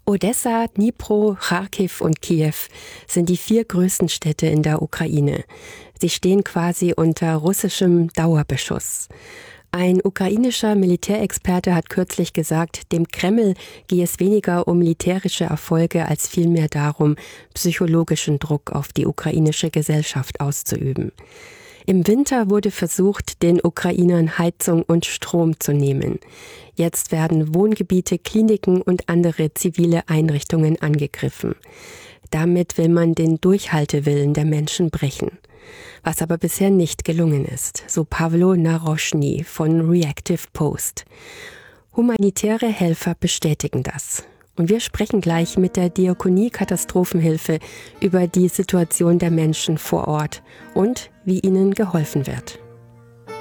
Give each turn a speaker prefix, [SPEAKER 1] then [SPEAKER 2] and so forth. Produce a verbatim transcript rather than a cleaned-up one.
[SPEAKER 1] Odessa, Dnipro, Charkiw und Kiew sind die vier größten Städte in der Ukraine. Sie stehen quasi unter russischem Dauerbeschuss. Ein ukrainischer Militärexperte hat kürzlich gesagt, dem Kreml gehe es weniger um militärische Erfolge als vielmehr darum, psychologischen Druck auf die ukrainische Gesellschaft auszuüben. Im Winter wurde versucht, den Ukrainern Heizung und Strom zu nehmen. Jetzt werden Wohngebiete, Kliniken und andere zivile Einrichtungen angegriffen. Damit will man den Durchhaltewillen der Menschen brechen. Was aber bisher nicht gelungen ist, so Pavlo Naroshny von Reactive Post. Humanitäre Helfer bestätigen das. Und wir sprechen gleich mit der Diakonie Katastrophenhilfe über die Situation der Menschen vor Ort und wie ihnen geholfen wird.